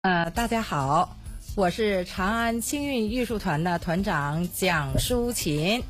大家好，我是长安青韵艺术团的团长蒋淑琴。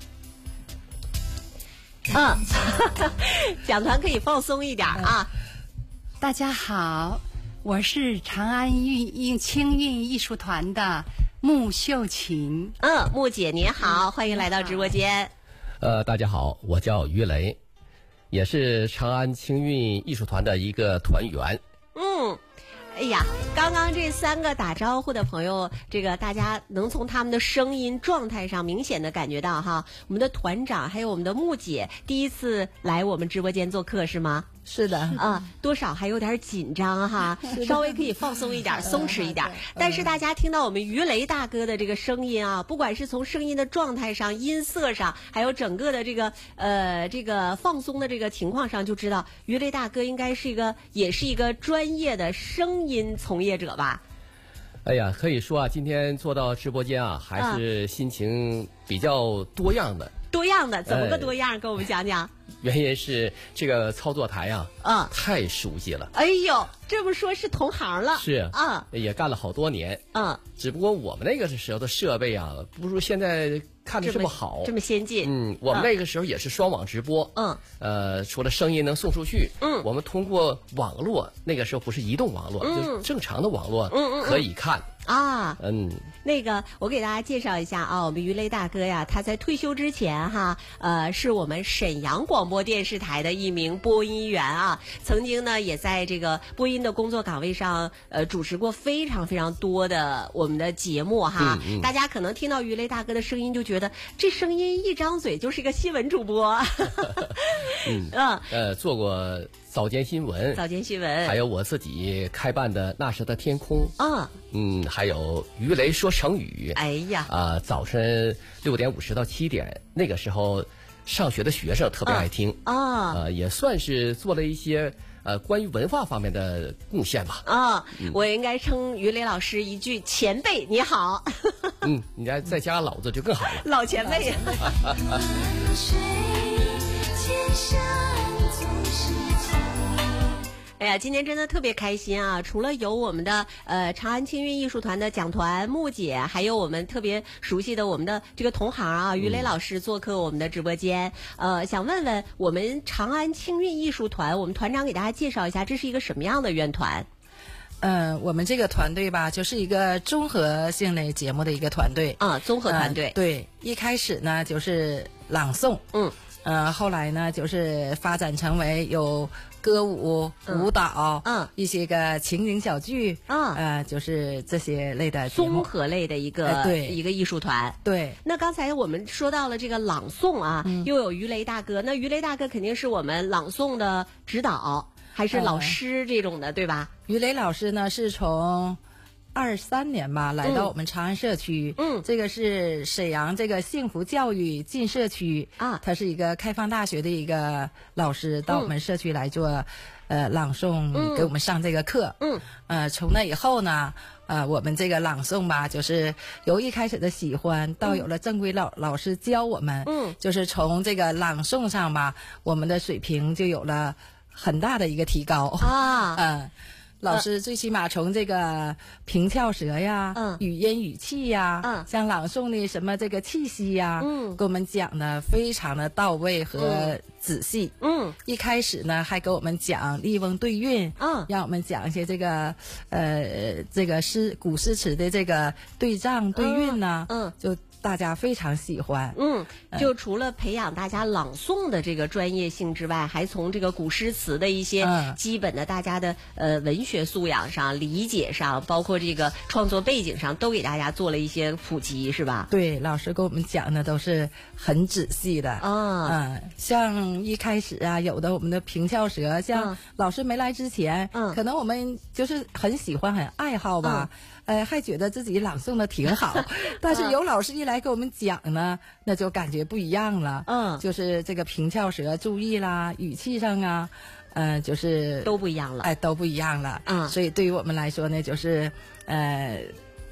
讲团可以放松一点啊。 大家好，我是长安青韵艺术团的穆秀琴。 穆姐您好，欢迎来到直播间。 大家好，我叫于雷，也是长安青韵艺术团的一个团员。 哎呀，刚刚这三个打招呼的朋友，这个大家能从他们的声音状态上明显的感觉到哈，我们的团长还有我们的穆姐第一次来我们直播间做客是吗？ 是的， 多少还有点紧张哈，稍微可以放松一点，松弛一点。但是大家听到我们于雷大哥的这个声音啊，不管是从声音的状态上、音色上，还有整个的这个放松的这个情况上，就知道于雷大哥应该是也是一个专业的声音从业者吧。 哎呀，可以说啊，今天坐到直播间啊，还是心情比较多样的。 多样的，怎么个多样？跟我们讲讲。 原因是这个操作台啊，太熟悉了。 哎呦，这么说是同行了。 是也干了好多年。只不过我们那个时候的设备啊，不如现在看着这么好， 这么先进。 我们那个时候也是双网直播。除了声音能送出去，我们通过网络，那个时候不是移动网络，就是正常的网络，可以看。 那个我给大家介绍一下啊，我们于雷大哥呀，他在退休之前哈，是我们沈阳广播电视台的一名播音员啊，曾经呢也在这个播音的工作岗位上主持过非常非常多的我们的节目哈。大家可能听到于雷大哥的声音就觉得这声音一张嘴就是一个新闻主播。 做过早间新闻，还有我自己开办的那时的天空还有于雷说成语。 哎呀早晨6点50到7点，那个时候上学的学生特别爱听也算是做了一些关于文化方面的贡献吧。 我应该称于雷老师一句前辈你好。 你再加老子就更好了， 老前辈。哎呀，今天真的特别开心啊！除了有我们的长安青韵艺术团的讲团穆姐，还有我们特别熟悉的我们的这个同行啊，于雷老师做客我们的直播间。想问问我们长安青韵艺术团，我们团长给大家介绍一下，这是一个什么样的乐团？ 我们这个团队吧，就是一个综合性的节目的一个团队综合团队。 对，一开始呢就是朗诵，后来呢就是发展成为有歌舞、舞蹈，一些个情景小剧，就是这些类的节目， 综合类的一个艺术团。 对， 那刚才我们说到了这个朗诵啊，又有于雷大哥，那于雷大哥肯定是我们朗诵的指导还是老师这种的，对吧？ 于雷老师呢是从23年吧来到我们长安社区，这个是沈阳这个幸福教育进社区他是一个开放大学的一个老师，到我们社区来做朗诵，给我们上这个课。从那以后呢，我们这个朗诵吧，就是由一开始的喜欢到有了正规老师教我们，就是从这个朗诵上吧，我们的水平就有了很大的一个提高老师最起码从这个平翘舌呀，语音语气呀，像朗诵的什么这个气息呀，给我们讲的非常的到位和仔细。一开始呢还给我们讲例翁对韵，让我们讲一些这个这个古诗词的这个对仗对韵呢，就大家非常喜欢。 就除了培养大家朗诵的这个专业性之外，还从这个古诗词的一些基本的大家的文学素养上、理解上，包括这个创作背景上，都给大家做了一些普及，是吧？ 对，老师给我们讲的都是很仔细的。像一开始啊，有的我们的平翘舌，像老师没来之前，可能我们就是很喜欢、很爱好吧。还觉得自己朗诵的挺好，但是有老师一来给我们讲呢，那就感觉不一样了。就是这个平翘舌注意啦，语气上啊，就是都不一样了。 都不一样了。所以对于我们来说呢，就是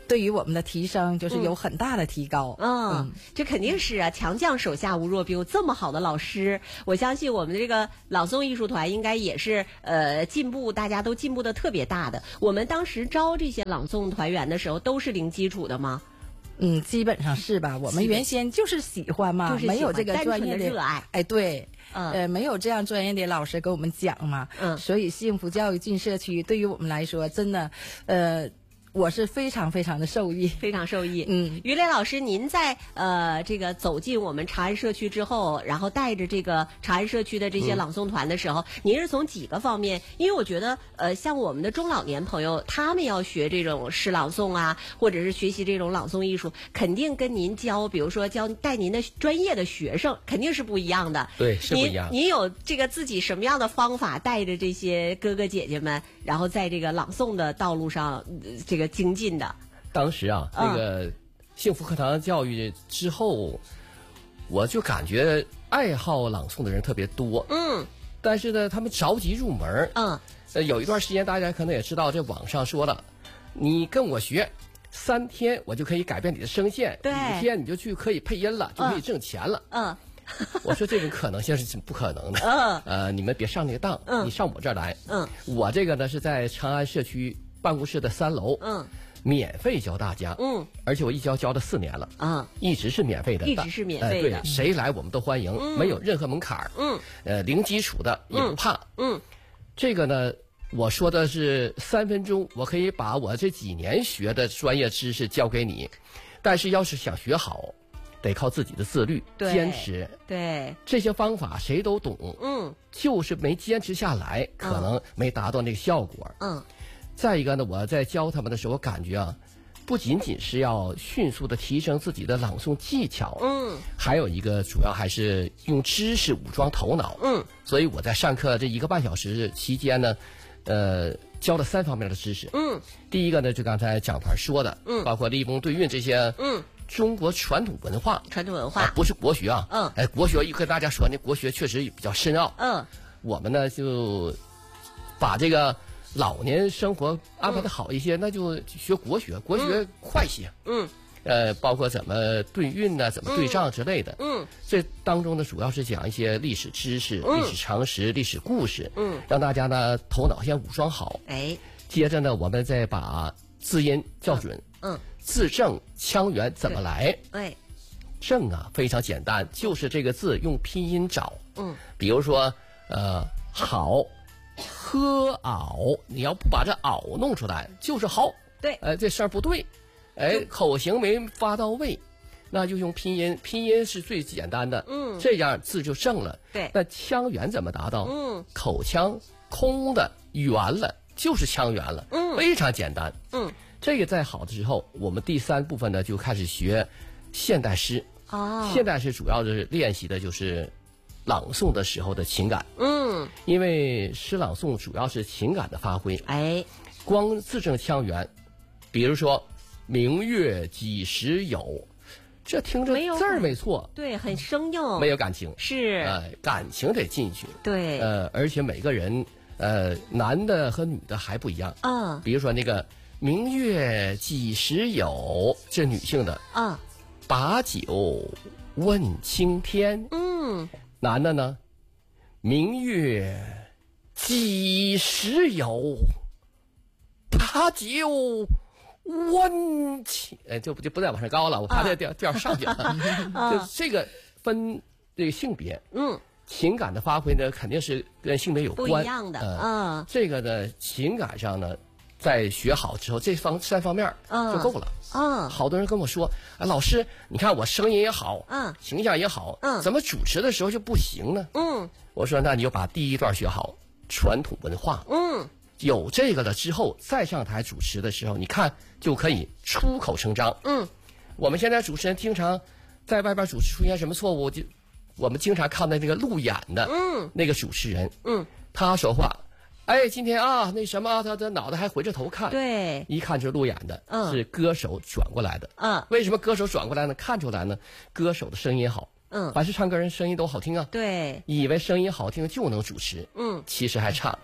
对于我们的提升就是有很大的提高。 这肯定是啊，强将手下无弱兵，这么好的老师，我相信我们的这个朗诵艺术团应该也是进步，大家都进步的特别大的。我们当时招这些朗诵团员的时候，都是零基础的吗？ 基本上是吧。我们原先就是喜欢嘛，没有这个专业的热爱。 哎，对，没有这样专业的老师给我们讲嘛，所以幸福教育进社区对于我们来说，真的，我是非常非常的受益， 非常受益。于磊老师，您在这个走进我们长安社区之后，然后带着这个长安社区的这些朗诵团的时候，您是从几个方面？因为我觉得像我们的中老年朋友，他们要学这种诗朗诵啊，或者是学习这种朗诵艺术，肯定跟您教，比如说带您的专业的学生，肯定是不一样的。 对，是不一样。 您有这个自己什么样的方法带着这些哥哥姐姐们，然后在这个朗诵的道路上这个精进的？ 当时啊，那个幸福课堂教育之后，我就感觉爱好朗诵的人特别多。但是呢，他们着急入门。有一段时间大家可能也知道，这网上说了，你跟我学3天，我就可以改变你的声线，5天你就去可以配音了，就可以挣钱了。我说这种可能性是不可能的。你们别上那个当，你上我这儿来。我这个呢是在长安社区办公室的3楼。免费教大家。而且我一教了4年了。一直是免费的。 一直是免费的。 对，谁来我们都欢迎，没有任何门槛。零基础的也不怕。这个呢，我说的是3分钟，我可以把我这几年学的专业知识教给你。但是要是想学好，得靠自己的自律、坚持。 对， 这些方法谁都懂。就是没坚持下来，可能没达到那个效果。再一个呢，我在教他们的时候，我感觉啊，不仅仅是要迅速的提升自己的朗诵技巧，还有一个主要还是用知识武装头脑。所以我在上课这1个半小时期间呢，教了3方面的知识。第一个呢，就刚才讲团说的，包括立功对韵这些，中国传统文化，不是国学啊。国学一跟大家说，那国学确实比较深奥。我们呢就把这个老年生活安排的好一些，那就学国学，国学快些。包括怎么对韵呢，怎么对仗之类的。这当中呢，主要是讲一些历史知识、历史常识、历史故事。让大家呢头脑先武装好。接着呢，我们再把字音校准。字正腔圆怎么来？正啊，非常简单，就是这个字用拼音找。比如说好。喝袄，你要不把这袄弄出来，就是好。 对， 这声不对，口型没发到位，那就用拼音，拼音是最简单的。这样字就正了。 对， 那腔圆怎么达到？口腔空的圆了，就是腔圆了。非常简单。这个再好的之后，我们第3部分呢就开始学现代诗。现代诗主要是练习的就是朗诵的时候的情感。因为诗朗诵主要是情感的发挥。光字正腔圆，比如说明月几时有，这听着字儿没错， 对，很生硬， 没有感情。 是， 感情得进去。 对， 而且每个人男的和女的还不一样。比如说那个明月几时有，这女性的。把酒问青天。男的呢，明月几时有，把酒问青。就不再往上高了，我怕这调上去了。就这个分这个性别。情感的发挥呢，肯定是跟性别有关， 不一样的。 这个呢，情感上呢，在学好之后，这3方面就够了。好多人跟我说，老师，你看我声音也好，形象也好，怎么主持的时候就不行呢？我说，那你就把第1段学好，传统文化。有这个了之后，再上台主持的时候，你看就可以出口成章。我们现在主持人经常在外边主持出现什么错误，我们经常看到那个路演的，那个主持人，他说话。今天啊，那什么，他的脑袋还回着头看。 对， 一看就是路演的。是歌手转过来的。为什么歌手转过来呢？看出来呢，歌手的声音好。凡是唱歌人声音都好听啊。 对， 以为声音好听就能主持。其实还差。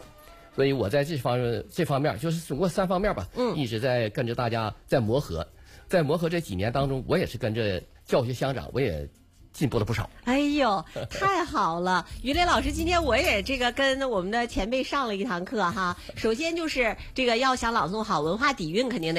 所以我在这方面就是总共3方面吧，一直在跟着大家在磨合，在磨合这几年当中，我也是跟着教学乡长，我也进步了不少。 哎呦，太好了！于雷老师，今天我也跟我们的前辈上了一堂课哈。首先就是要想朗诵好，文化底蕴肯定得